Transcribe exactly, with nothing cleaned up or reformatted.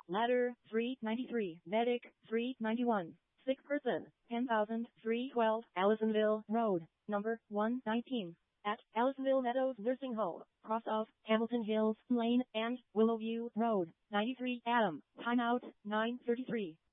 Ladder, three ninety-three. Medic, three ninety-one. Sick person, ten thousand three hundred twelve. Allisonville Road, number one nineteen. At Allisonville Meadows Nursing Home, cross of Hamilton Hills Lane and Willowview Road, ninety-three Adam. Timeout, nine thirty-three.